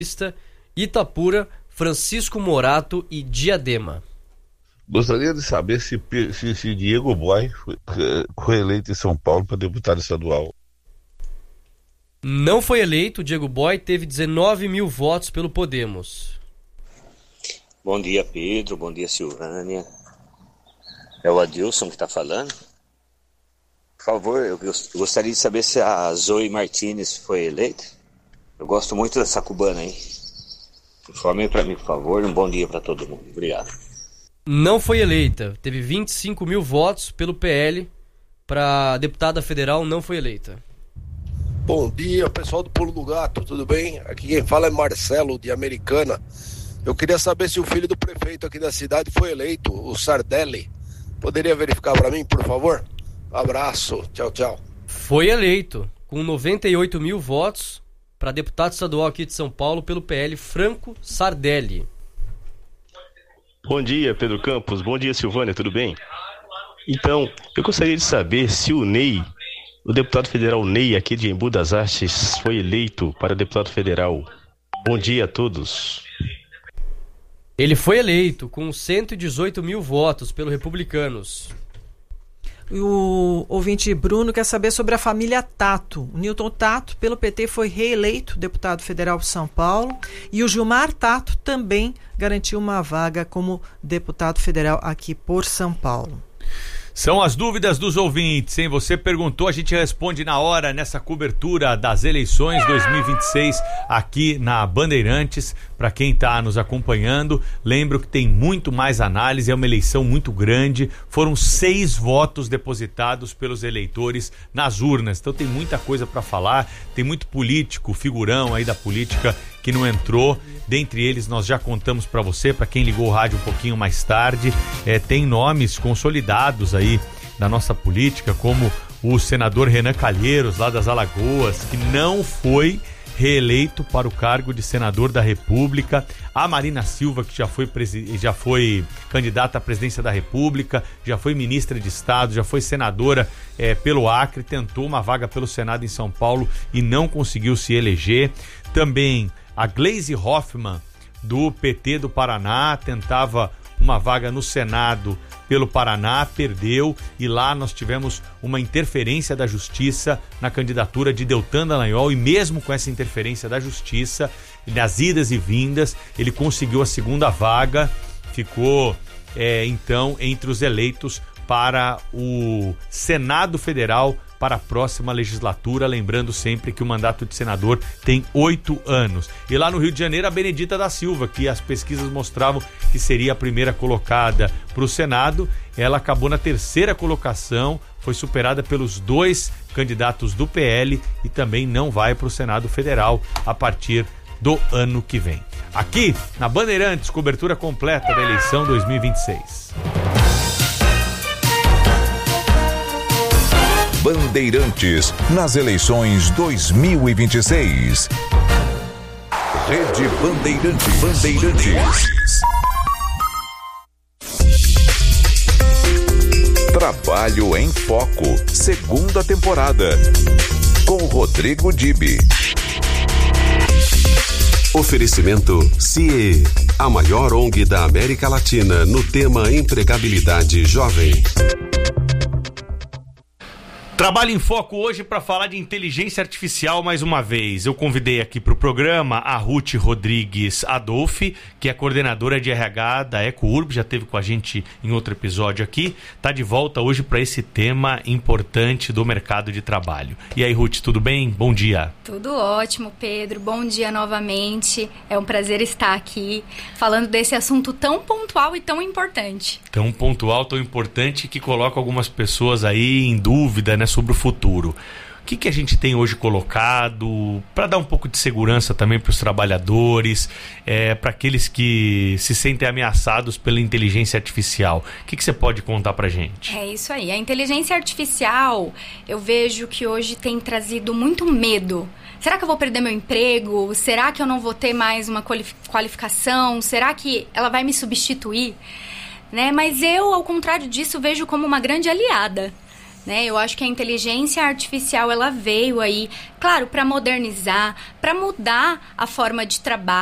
Itapura, Francisco Morato e Diadema. Gostaria de saber se Diego Boy foi eleito em São Paulo para deputado estadual. Não foi eleito. Diego Boy teve 19 mil votos pelo Podemos. Bom dia, Pedro. Bom dia, Silvânia. É o Adilson que está falando. Por favor, eu gostaria de saber se a Zoe Martinez foi eleita. Eu gosto muito dessa cubana aí. Informe para mim, por favor. Um bom dia para todo mundo. Obrigado. Não foi eleita. Teve 25 mil votos pelo PL. Para deputada federal, não foi eleita. Bom dia, pessoal do Pulo do Gato, tudo bem? Aqui quem fala é Marcelo, de Americana. Eu queria saber se o filho do prefeito aqui da cidade foi eleito, o Sardelli. Poderia verificar para mim, por favor? Abraço, tchau, tchau. Foi eleito, com 98 mil votos, para deputado estadual aqui de São Paulo, pelo PL, Franco Sardelli. Bom dia, Pedro Campos. Bom dia, Silvânia, tudo bem? Então, eu gostaria de saber se o Ney, o deputado federal Ney, aqui de Embu das Artes, foi eleito para deputado federal. Bom dia a todos. Ele foi eleito com 118 mil votos pelo Republicanos. O ouvinte Bruno quer saber sobre a família Tato. O Newton Tato, pelo PT, foi reeleito deputado federal por São Paulo. E o Gilmar Tato também garantiu uma vaga como deputado federal aqui por São Paulo. São as dúvidas dos ouvintes, hein? Você perguntou, a gente responde na hora nessa cobertura das eleições 2026 aqui na Bandeirantes. Para quem está nos acompanhando, lembro que tem muito mais análise, é uma eleição muito grande. Foram 6 votos depositados pelos eleitores nas urnas, então tem muita coisa para falar, tem muito político, figurão aí da política que não entrou. Dentre eles nós já contamos para você, para quem ligou o rádio um pouquinho mais tarde, tem nomes consolidados aí da nossa política, como o senador Renan Calheiros, lá das Alagoas, que não foi reeleito para o cargo de senador da República, a Marina Silva, que já foi candidata à presidência da República, já foi ministra de Estado, já foi senadora pelo Acre, tentou uma vaga pelo Senado em São Paulo e não conseguiu se eleger. Também a Gleisi Hoffmann, do PT do Paraná, tentava uma vaga no Senado pelo Paraná, perdeu, e lá nós tivemos uma interferência da Justiça na candidatura de Deltan Dallagnol, e mesmo com essa interferência da Justiça, nas idas e vindas, ele conseguiu a segunda vaga, ficou então entre os eleitos para o Senado Federal para a próxima legislatura, lembrando sempre que o mandato de senador tem 8 anos. E lá no Rio de Janeiro, a Benedita da Silva, que as pesquisas mostravam que seria a primeira colocada para o Senado, ela acabou na 3ª colocação, foi superada pelos 2 candidatos do PL e também não vai para o Senado Federal a partir do ano que vem. Aqui na Bandeirantes, cobertura completa da eleição 2026. Bandeirantes nas eleições 2026. Rede Bandeirantes. Trabalho em Foco, 2ª temporada, com Rodrigo Dibe. Oferecimento CIE, a maior ONG da América Latina no tema empregabilidade jovem. Trabalho em Foco hoje para falar de inteligência artificial mais uma vez. Eu convidei aqui para o programa a Ruth Rodrigues Adolfi, que é coordenadora de RH da EcoUrb, já esteve com a gente em outro episódio aqui. Está de volta hoje para esse tema importante do mercado de trabalho. E aí, Ruth, tudo bem? Bom dia. Tudo ótimo, Pedro. Bom dia novamente. É um prazer estar aqui falando desse assunto tão pontual e tão importante. Tão pontual, tão importante, que coloca algumas pessoas aí em dúvida, né, sobre o futuro. O que a gente tem hoje colocado para dar um pouco de segurança também para os trabalhadores, para aqueles que se sentem ameaçados pela inteligência artificial? O que você pode contar para a gente? É isso aí. A inteligência artificial, eu vejo que hoje tem trazido muito medo. Será que eu vou perder meu emprego? Será que eu não vou ter mais uma qualificação? Será que ela vai me substituir? Né? Mas eu, ao contrário disso, vejo como uma grande aliada. né? Eu acho que a inteligência artificial ela veio aí, claro, para modernizar, para mudar a forma de trabalho.